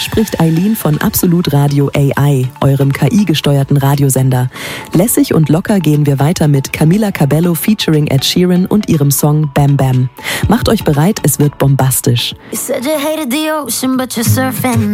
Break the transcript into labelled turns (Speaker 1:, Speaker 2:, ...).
Speaker 1: spricht Eileen von Absolut Radio AI, eurem KI-gesteuerten Radiosender. Lässig und locker gehen wir weiter mit Camila Cabello featuring Ed Sheeran und ihrem Song Bam Bam. Macht euch bereit, es wird bombastisch.